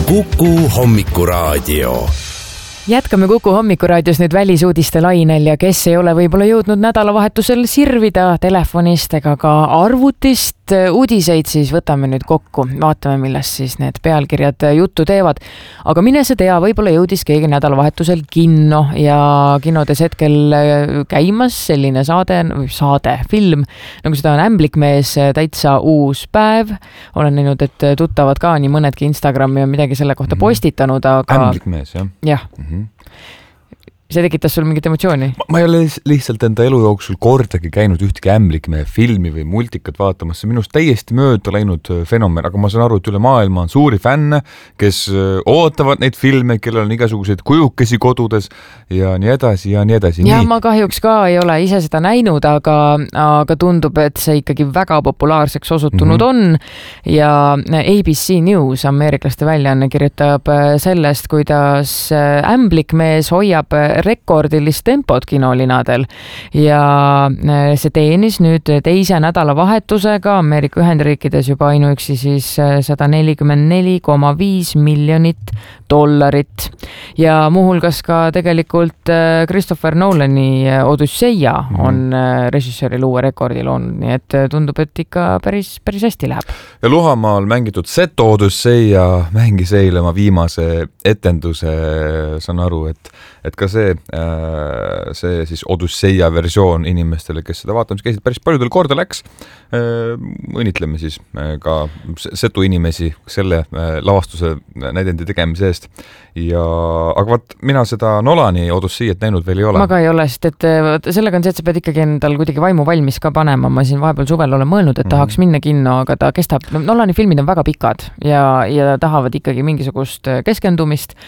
Kuku hommikuraadio. Jätkame Kuku hommikuraadios nüüd välisuudiste lainel ja kes ei ole võib-olla jõudnud nädalavahetusel sirvida telefonist ega ka arvutist uudiseid, siis võtame nüüd kokku. Vaatame, millest siis need pealkirjad juttu teevad. Aga mine see tea, võib-olla jõudis keegi nädalavahetusel kinno ja kinodes hetkel käimas selline film, nagu seda on Ämblikmees, täitsa uus päev. Olen näinud, et tuttavad ka nii mõnedki Instagrami ja midagi selle kohta postitanud, aga... Ämblikmees, jah? Jah. See tekitas sul mingit emotsiooni? Ma ei ole lihtsalt enda elu jooksul kordagi käinud ühtegi Ämblikmehe filmi või multikat vaatamas. See minust täiesti mööda läinud fenomen, aga ma saan aru, et üle maailma on suuri fänne, kes ootavad neid filme, kellel on igasuguseid kujukesi kodudes ja nii edasi ja nii edasi. Ja ma kahjuks ka ei ole ise seda näinud, aga tundub, et see ikkagi väga populaarseks osutunud on ja ABC News, ameeriklaste väljaanne, kirjutab sellest, kuidas Ämblikmees hoiab rekordilist tempot kinolinadel ja see teenis nüüd teise nädalavahetusega Ameerika Ühendriikides juba ainuüksi siis $144,5 miljonit ja muuhulgas ka tegelikult Christopher Nolani Odüsseia on režissööri luua rekordil on, nii et tundub, et ikka päris hästi läheb. Ja Luhamaal mängitud Seto Odüsseia mängis eile oma viimase etenduse, saan aru, et ka see siis Odüsseia versioon inimestele, kes seda vaatamas käisid, päris paljudel korda läks. Õnnitleme siis ka Setu inimesi selle lavastuse näidendi tegemise eest. Aga vaat, mina seda Nolani Odüsseiat näinud veel ei ole. Ma ka ei ole, sest et sellega on see, et sa pead ikkagi endal kuidagi vaimu valmis ka panema. Ma siin vahepeal suvel olen mõelnud, et tahaks minna kinno, aga ta kestab. Nolani filmid on väga pikad ja tahavad ikkagi mingisugust keskendumist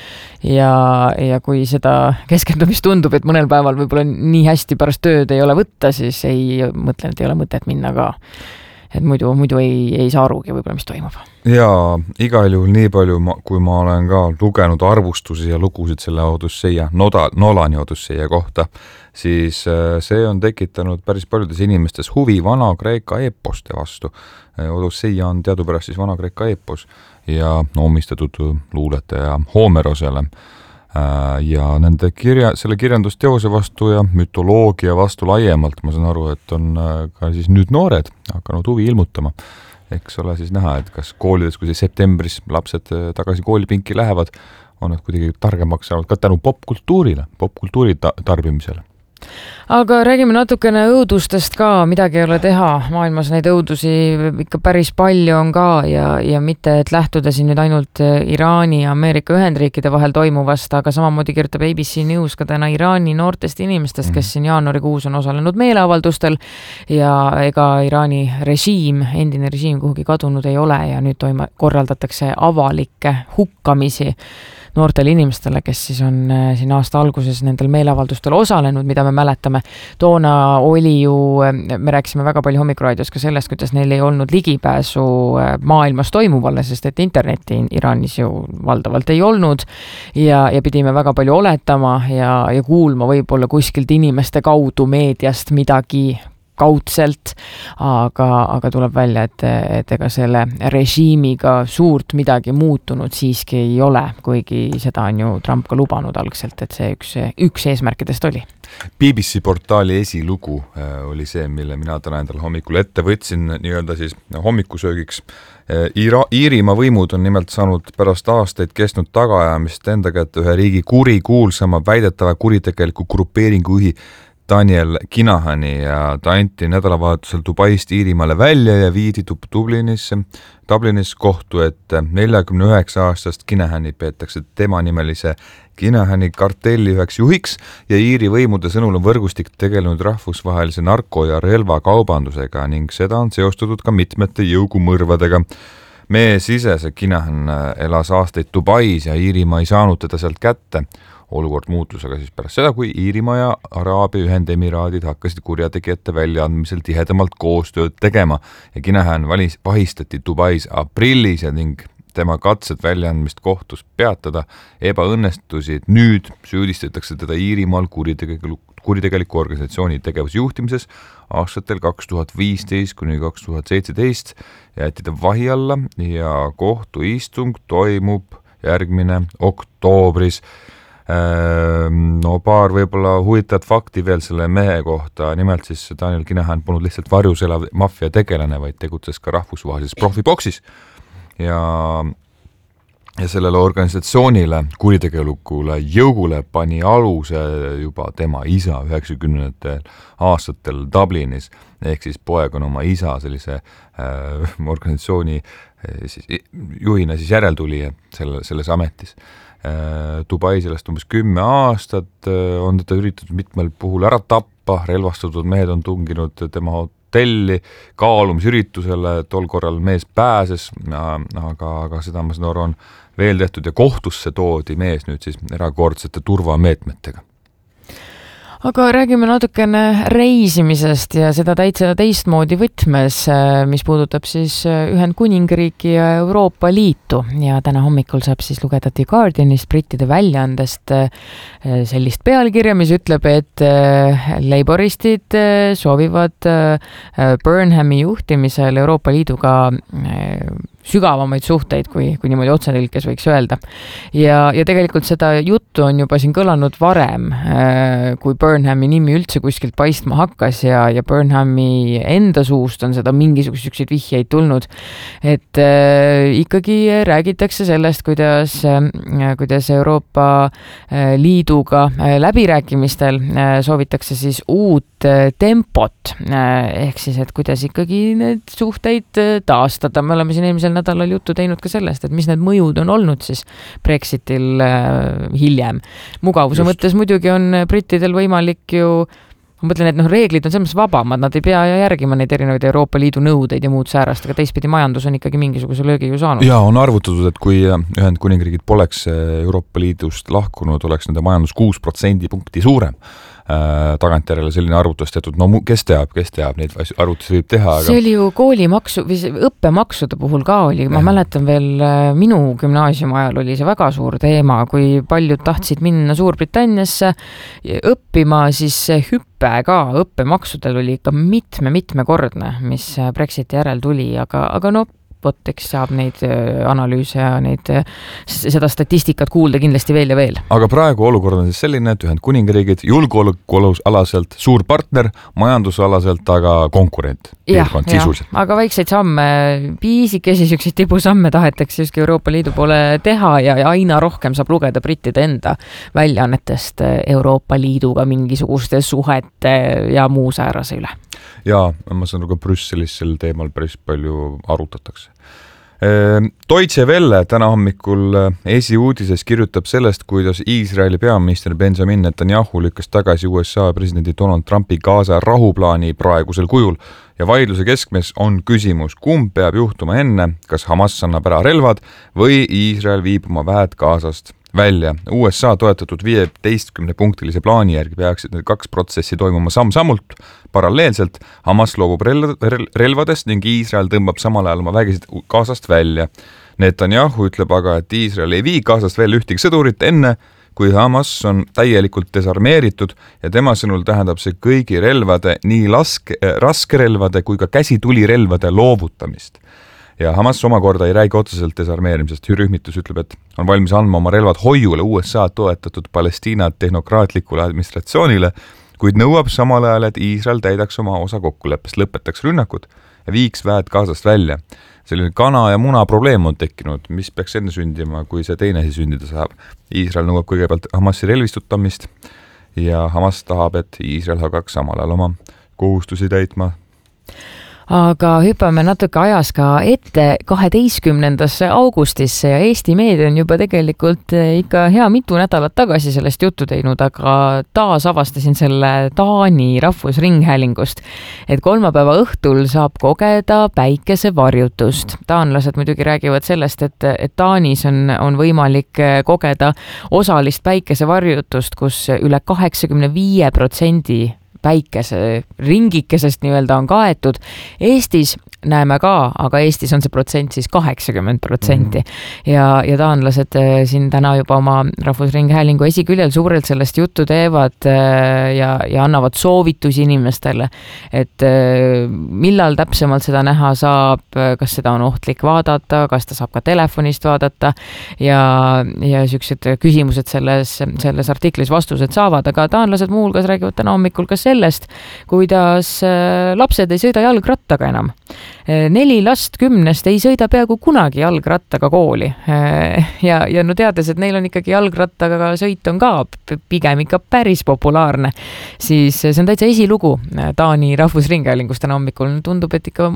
ja kui seda keskendumist tundub, et mõnel päeval võib-olla nii hästi pärast tööd ei ole võtta, siis mõtlen, et ei ole mõtet minna ka. Et muidu ei saa arugi võib-olla, mis toimub. Jaa, igal juhul nii palju, kui ma olen ka lugenud arvustusi ja lugusid selle Odüsseia, Nolani Odüsseia kohta, siis see on tekitanud päris paljudes inimestes huvi Vana-Kreeka eeposte vastu. Odüsseia on teadupärast siis Vana-Kreeka eepos ja omistatud luuletaja Homerosele. Ja nende selle kirjandusteose vastu ja mütoloogia vastu laiemalt, ma saan aru, et on ka siis nüüd noored hakanud huvi ilmutama. Eks ole siis näha, et kas koolides, kui septembris lapsed tagasi koolipinki lähevad, on nad kuidagi targemaks saanud ka tänu popkultuuri tarbimisele. Aga räägime natukene õudustest ka, midagi ei ole teha. Maailmas neid õudusi ikka päris palju on ka ja mitte, et lähtuda siin nüüd ainult Iraani ja Ameerika Ühendriikide vahel toimuvast, aga samamoodi kirjutab ABC News ka täna Iraani noortest inimestest, kes siin jaanuarikuus on osalenud meeleavaldustel ja ega Iraani endine režiim kuhugi kadunud ei ole ja nüüd korraldatakse avalikke hukkamisi noortele inimestele, kes siis on siin aasta alguses nendel meeleavaldustel osalenud, mida me mäletame. Toona oli ju, me rääkisime väga palju hommikuraadios ka sellest, kuidas neil ei olnud ligipääsu maailmas toimuvale, sest et interneti Iraanis ju valdavalt ei olnud ja pidime väga palju oletama ja kuulma võib-olla kuskilt inimeste kaudu meediast midagi kaudselt, aga tuleb välja, et ega selle režiimiga suurt midagi muutunud siiski ei ole, kuigi seda on ju Trump ka lubanud algselt, et see üks eesmärkidest oli. BBC portaali esilugu oli see, mille mina täna endal hommikul ette võtsin nii-öelda siis hommikusöögiks. Iirimaa võimud on nimelt saanud pärast aastaid kestnud tagaajamist enda kätte ühe riigi kurikuulsama väidetava kuritegeliku grupeeringu juhi Daniel Kinahani ja ta anti nädalavahetusel Dubaist Iirimaale välja ja viidi Dublinis kohtu, et 49-aastast Kinahani peetakse tema nimelise Kinahani kartelli üheks juhiks ja Iiri võimude sõnul on võrgustik tegelenud rahvusvahelise narko- ja relvakaubandusega ning seda on seostatud ka mitmete jõugumõrvadega. Mees ise, see Kinahan, elas aastaid Dubais ja Iirimaa ei saanud teda sealt kätte. Olukord muutus aga siis pärast seda, kui Iirimaa ja Araabia Ühendemiraadid hakkasid kurjategijate väljaandmisel tihedamalt koostööd tegema ja Kinahan vahistati Dubais aprillis ja ning tema katsed väljaandmist kohtus peatada ebaõnnestusid. Nüüd süüdistatakse teda Iirimaal kuritegeliku organisatsiooni tegevusjuhtimises aastatel 2015 kuni 2017 jäeti ta vahi alla ja kohtuistung toimub järgmine oktoobris. No paar võib-olla huvitavat fakti veel selle mehe kohta, nimelt siis Daniel Kinahan polnud lihtsalt varjus elav maffia tegelane, vaid tegutses ka rahvusvahelises profiboksis ja sellele organisatsioonile, kuritegelikule jõugule pani aluse juba tema isa 90. aastatel Dublinis, ehk siis poeg on oma isa sellise organisatsiooni siis, juhina siis järeltulija selles ametis. Dubai sellest umbes 10 aastat on teda üritatud mitmel puhul ära tappa, relvastatud mehed on tunginud tema hotelli kaalumisüritusele, tol korral mees pääses, aga seda ma saan aru on veel tehtud ja kohtusse toodi mees nüüd siis erakordsete turvameetmetega. Aga räägime natukene reisimisest ja seda täitsa teistmoodi võtmes, mis puudutab siis Ühendkuningriiki ja Euroopa Liitu ja täna hommikul saab siis lugeda The Guardianist, brittide väljaandest sellist pealkirja, mis ütleb, et leiboristid soovivad Burnhami juhtimisel Euroopa Liiduga sügavamaid suhteid, kui niimoodi otsetõlkes võiks öelda. Ja tegelikult seda juttu on juba siin kõlanud varem, kui Burnhami nimi üldse kuskilt paistma hakkas ja Burnhami enda suust on seda mingisuguseid vihjeid tulnud, et ikkagi räägitakse sellest, kuidas Euroopa Liiduga läbirääkimistel soovitakse siis uut tempot, ehk siis, et kuidas ikkagi need suhteid taastada. Me oleme siin eelmisel nädalal juttu teinud ka sellest, et mis need mõjud on olnud siis Brexitil hiljem. Mugavuse mõttes muidugi on brittidel võimalik ju, ma mõtlen, et reeglid on selles vabamad, nad ei pea järgima neid erinevaid Euroopa Liidu nõudeid ja muud säärast, aga teistpidi majandus on ikkagi mingisuguse löögi ju saanud. Ja on arvutatud, et kui Ühendkuningriigid poleks Euroopa Liidust lahkunud, oleks nende majandus 6% suurem. Tagantjärele selline arvutus tehtud, no kes teab, neid arvutusi võib teha. Aga... See oli ju koolimaksu või õppemaksude puhul ka oli, ma mäletan veel minu gümnaasiumi ajal oli see väga suur teema, kui paljud tahtsid minna Suurbritanniasse õppima, siis see hüppe ka õppemaksudel oli ikka mitmekordne, mis Brexiti järel tuli, aga no eks saab neid analüüse ja seda statistikat kuulda kindlasti veel ja veel. Aga praegu olukord on siis selline, et Ühendkuningriigid julgeolekualaselt suur partner, majandusalaselt aga konkurent. Aga väikseid samme, piisikesi selliseid tibusamme tahetakse just Euroopa Liidu poole teha ja aina rohkem saab lugeda brittide enda väljaannetest Euroopa Liiduga mingisuguste suhete ja muu säärase üle. Ja ma saan ka Brüsselis sel teemal päris palju arutatakse. Deutsche Welle täna hommikul esiuudises kirjutab sellest, kuidas Iisraeli peaminister Benjamin Netanyahu lükkas tagasi USA presidendi Donald Trumpi Gaza rahuplaani praegusel kujul ja vaidluse keskmes on küsimus, kumb peab juhtuma enne, kas Hamas annab ära relvad või Iisrael viib oma väed Gazast välja. USA toetatud 15-punktilise plaani järgi peaksid need 2 protsessi toimuma samm-sammult paralleelselt. Hamas loobub relvadest ning Iisrael tõmbab samal ajal oma vägisid Gazast välja. Netanyahu ütleb aga, et Iisrael ei vii Gazast välja ühtegi sõdurit enne, kui Hamas on täielikult desarmeeritud ja tema sõnul tähendab see kõigi relvade, nii raskerelvade kui ka käsitulirelvade loovutamist. Ja Hamas omakorda ei räägi otseselt desarmeerimisest. Rühmitus ütleb, et on valmis andma oma relvad hoiule USA toetatud Palestiina tehnokraatlikule administratsioonile, kuid nõuab samal ajal, et Iisrael täidaks oma osa kokkuleppest, lõpetaks rünnakud ja viiks väed Gazast välja. Selline kana ja muna probleem on tekkinud, mis peaks enne sündima, kui see teine sündida saab. Iisrael nõuab kõigepealt Hamasi relvistutamist ja Hamas tahab, et Iisrael hakkaks samal ajal oma kohustusi täitma. Aga hüppame natuke ajas ka ette 12. augustisse ja Eesti meedia on juba tegelikult ikka hea mitu nädalat tagasi sellest juttu teinud, aga taas avastasin selle Taani rahvusringhäälingust, et kolmapäeva õhtul saab kogeda päikesevarjutust. Taanlased muidugi räägivad sellest, et Taanis on võimalik kogeda osalist päikesevarjutust, kus üle 85% päikese ringikesest nii-öelda on kaetud. Eestis näeme ka, aga Eestis on see protsent siis 80%. Ja taanlased siin täna juba oma Rahvusringhäälingu esiküljel suurelt sellest juttu teevad ja annavad soovitusi inimestele, et millal täpsemalt seda näha saab, kas seda on ohtlik vaadata, kas ta saab ka telefonist vaadata ja sellised küsimused selles artiklis vastused saavad, aga taanlased muuhulgas räägivad täna hommikul ka sellest, kuidas lapsed ei sõida jalgrattaga enam. 4 last 10 ei sõida peaaegu kunagi jalgrattaga kooli ja no teades, et neil on ikkagi jalgrattaga sõit on ka pigem ikka päris populaarne, siis see on täitsa esilugu Taani Rahvusringhäälingust täna hommikul. Tundub, et ikka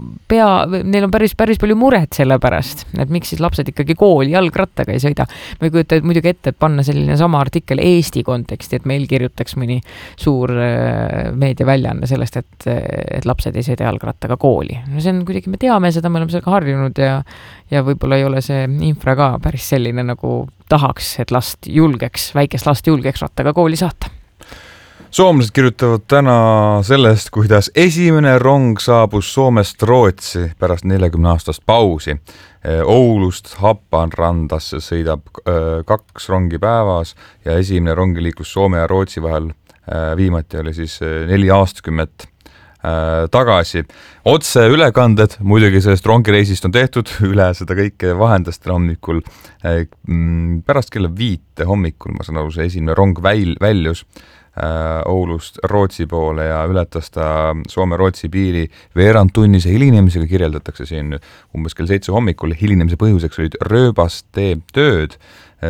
neil on päris palju muret selle pärast, et miks siis lapsed ikkagi kooli jalgrattaga ei sõida. Ma ei kujuta muidugi ette, et panna selline sama artikkel Eesti konteksti, et meil kirjutaks mõni suur meediaväljaanne sellest, et lapsed ei sõida jalgrattaga kooli. No see on kuidagi, me teame seda, me oleme sellega harjunud ja võib-olla ei ole see infra ka päris selline, nagu tahaks, et väikest last julgeks rattaga kooli saata. Soomlased kirjutavad täna sellest, kuidas esimene rong saabus Soomest Rootsi pärast 40 aastast pausi. Oulust Hapanrandasse sõidab 2 rongi päevas ja esimene rongi liikus Soome ja Rootsi vahel. Viimati oli siis 4 aastakümmet tagasi. Otse ülekanded muidugi sellest rongireisist on tehtud, üle seda kõike vahendas hommikul. Pärast kella 5 hommikul, ma saan aru, see esimene rong väljus Oulust Rootsi poole ja ületas ta Soome-Rootsi piiri veerand tunnise hilinemisega, kirjeldatakse siin umbes kell 7 hommikul. Hilinemise põhjuseks olid rööbastee tööd.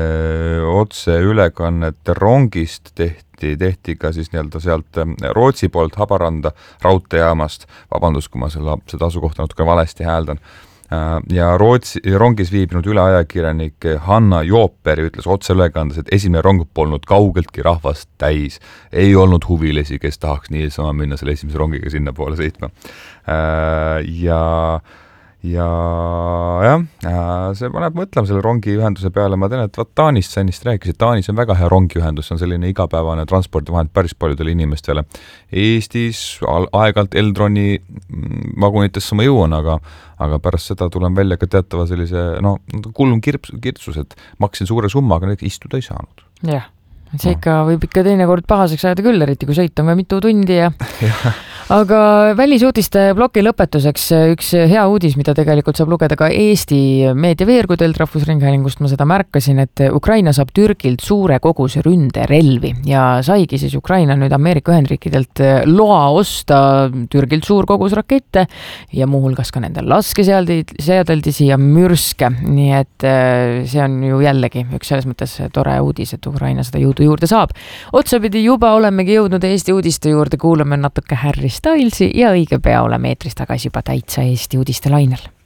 Otse ülekannete rongist tehti ka siis nii-öelda sealt Rootsi poolt Haparanda raudteejaamast. Vabandust, kui ma seda asukohta natuke valesti hääldan. Ja rongis viibinud üleajakirjanik Hanna Jooperi ütles otse ülekandes, et esimene rong polnud kaugeltki rahvast täis. Ei olnud huvilisi, kes tahaks niisama minna selle esimese rongiga sinna poole sõitma. Ja see paneb mõtlema selle rongiühenduse peale. Ma tean, et Taanist sa ennist rääkisid. Taanis on väga hea rongiühendus, see on selline igapäevane transpordivahend päris paljudele inimestele. Eestis aeg-ajalt Elroni vagunitesse ma jõuan, aga pärast seda tulen välja ka teatava sellise kullum kirtsus, et maksin suure summa, aga istuda ei saanud. Jah, see ikka võib ikka teinekord pahaseks ajada küll, eriti kui sõit on ka mitu tundi ja aga välisuudiste ploki lõpetuseks üks hea uudis, mida tegelikult saab lugeda ka Eesti meediaveergudelt Rahvusringhäälingust. Ma seda märkasin, et Ukraina saab Türgilt suure koguse ründerelvi ja saigi siis Ukraina nüüd Ameerika Ühendriikidelt loa osta Türgilt suur kogus rakette ja muuhulgas ka nendel laskeseadeldisi ja mürske. Nii et see on ju jällegi üks selles mõttes tore uudis, et Ukraina seda jõudu juurde saab. Otsapidi juba olemegi jõudnud Eesti uudiste juurde, kuulame natuke Harry Stylesi ja õige pea oleme eetris tagasi juba täitsa Eesti uudiste lainel.